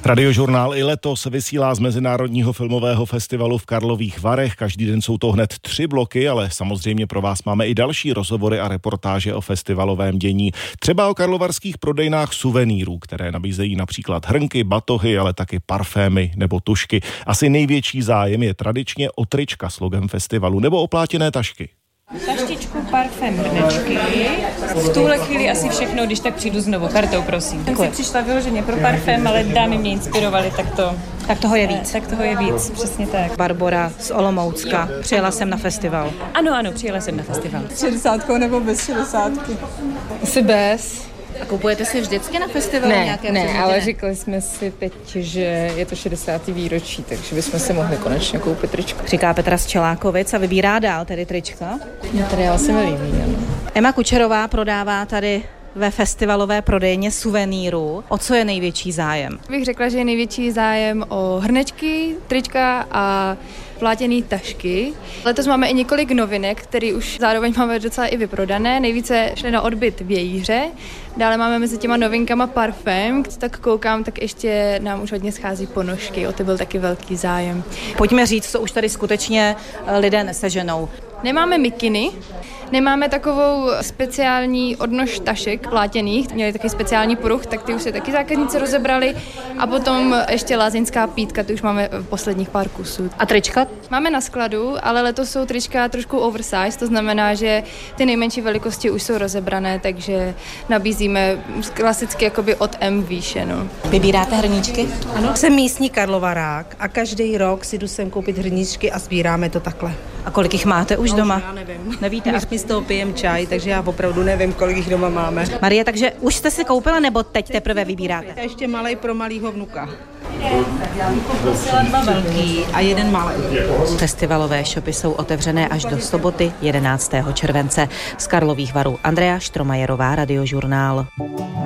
Radiožurnál i letos vysílá z Mezinárodního filmového festivalu v Karlových Varech. Každý den jsou to hned 3 bloky, ale samozřejmě pro vás máme i další rozhovory a reportáže o festivalovém dění. Třeba o karlovarských prodejnách suvenýrů, které nabízejí například hrnky, batohy, ale taky parfémy nebo tušky. Asi největší zájem je tradičně o trička s logem festivalu nebo o plátěné tašky. Taštičku, parfém, hrnečky. V tuhle chvíli asi všechno, když tak přijdu znovu. Kartou, prosím. Jsem si přišla vyloženě pro parfém, ale dámy mě inspirovaly, tak toho je víc. Tak toho je víc, přesně tak. Barbora z Olomoucka. Přijela jsem na festival. Ano, přijela jsem na festival. S 60 nebo bez 60? Asi bez. A kupujete si vždycky na festivalu nějaké Ne, ale říkali jsme si teď, že je to 60. výročí, takže bychom si mohli konečně koupit tričko. Říká Petra z Čelákovic a vybírá dál tedy trička. Materiál se mi líbí, ano. Emma Kučerová prodává tady ve festivalové prodejně suvenýrů. O co je největší zájem? Bych řekla, že je největší zájem o hrnečky, trička a plátěné tašky. Letos máme i několik novinek, které už zároveň máme docela i vyprodané. Nejvíce šly na odbyt vějíře. Dále máme mezi těma novinkama parfém. Tak koukám, tak ještě nám už hodně schází ponožky. O ty byl taky velký zájem. Pojďme říct, co už tady skutečně lidé neseženou. Nemáme mikiny, nemáme takovou speciální odnož tašek plátěných, měli taky speciální pruh, tak ty už se taky zákazníci rozebrali a potom ještě lázeňská pítka, ty už máme posledních pár kusů. A trička? Máme na skladu, ale letos jsou trička trošku oversize, to znamená, že ty nejmenší velikosti už jsou rozebrané, takže nabízíme klasicky jakoby od M výše. No. Vybíráte hrníčky? Ano. Jsem místní Karlovarák a každý rok si jdu sem koupit hrníčky a sbíráme to takhle. A kolik jich máte už doma? Já nevím. Nevíte? My z toho pijeme čaj, takže já opravdu nevím, kolik jich doma máme. Marie, takže už jste si koupila nebo teď teprve vybíráte? Ještě malej pro malýho vnuka. Já bych poprosila 2 velký a 1 malý. Festivalové shopy jsou otevřené až do soboty 11. července. Z Karlových Varů Andrea Štromajerová, Radiožurnál.